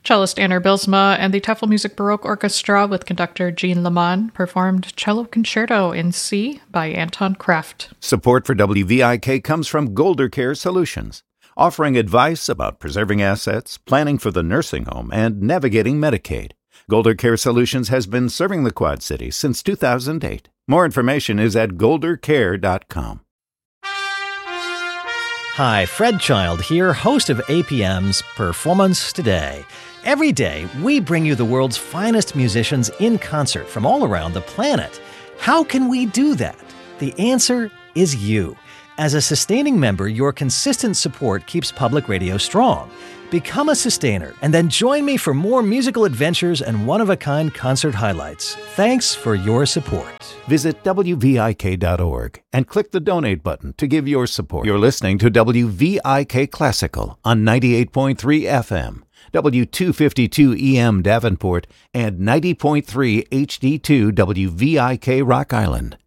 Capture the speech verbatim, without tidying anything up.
Cellist Anner Bylsma and the Tefl Music Baroque Orchestra with conductor Jean Lamont performed Cello Concerto in C by Anton Kraft. Support for W V I K comes from Golder Care Solutions, offering advice about preserving assets, planning for the nursing home, and navigating Medicaid. Golder Care Solutions has been serving the Quad Cities since two thousand eight. More information is at golder care dot com. Hi, Fred Child here, host of A P M's Performance Today. Every day, we bring you the world's finest musicians in concert from all around the planet. How can we do that? The answer is you. As a sustaining member, your consistent support keeps public radio strong. Become a sustainer and then join me for more musical adventures and one-of-a-kind concert highlights. Thanks for your support. Visit W V I K dot org and click the donate button to give your support. You're listening to W V I K Classical on ninety-eight point three F M, W two fifty-two E M Davenport, and ninety point three H D two W V I K Rock Island.